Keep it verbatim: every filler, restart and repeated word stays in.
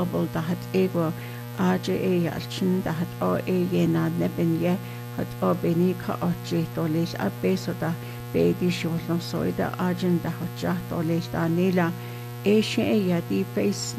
bobl dahat ego aje e yalchin dahat o e yenad nebenye hat o beni ka oje dolis a besoda bedi shulon soida ajen dahat jah dolis da nila e she e yadi face